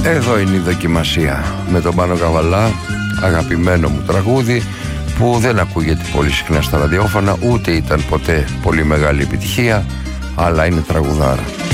Εδώ είναι η δοκιμασία με τον Πάνο Καβαλά, αγαπημένο μου τραγούδι που δεν ακούγεται πολύ συχνά στα ραδιόφωνα, ούτε ήταν ποτέ πολύ μεγάλη επιτυχία, αλλά είναι τραγουδάρα.